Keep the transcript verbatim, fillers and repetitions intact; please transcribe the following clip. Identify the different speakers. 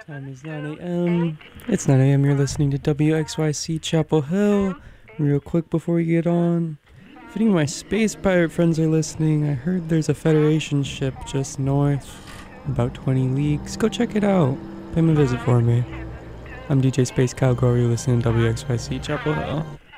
Speaker 1: Time is nine a m It's nine a m You're listening to W X Y C Chapel Hill. Real quick before we get on, if any of my space pirate friends are listening, I heard there's a Federation ship just north, about twenty leagues. Go check it out. Pay me a visit for me. I'm D J Space Cowgirl. You're listening to W X Y C Chapel Hill.